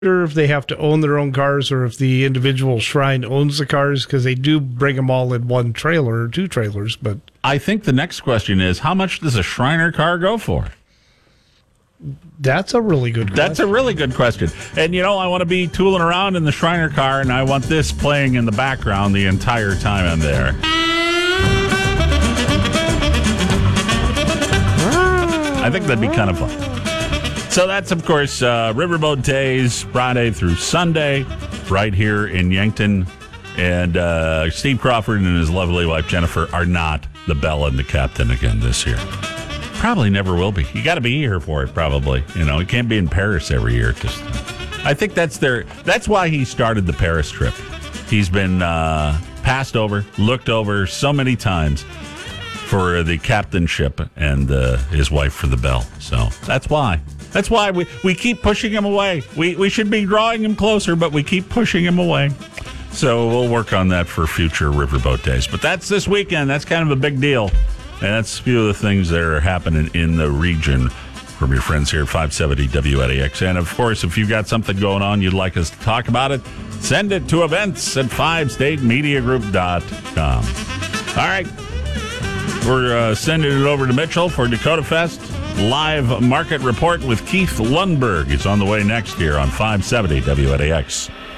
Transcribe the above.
sure if they have to own their own cars or if the individual shrine owns the cars, because they do bring them all in one trailer or two trailers. But I think the next question is, how much does a Shriner car go for? that's a really good question. That's a really good question. And, I want to be tooling around in the Shriner car, and I want this playing in the background the entire time I'm there. I think that'd be kind of fun. So that's, of course, Riverboat Days, Friday through Sunday, right here in Yankton. And Steve Crawford and his lovely wife, Jennifer, are not the Belle and the Captain again this year. Probably never will be. You got to be here for it, probably. You can't be in Paris every year. I think that's why he started the Paris trip. He's been passed over, looked over so many times for the captainship and his wife for the Belle. So that's why. That's why we keep pushing him away. We should be drawing him closer, but we keep pushing him away. So we'll work on that for future Riverboat Days. But that's this weekend. That's kind of a big deal. And that's a few of the things that are happening in the region from your friends here at 570 WADX. And, of course, if you've got something going on you'd like us to talk about it, send it to events at 5statemediagroup.com. All right. We're sending it over to Mitchell for Dakota Fest. Live market report with Keith Lundberg is on the way next year on 570 WADX.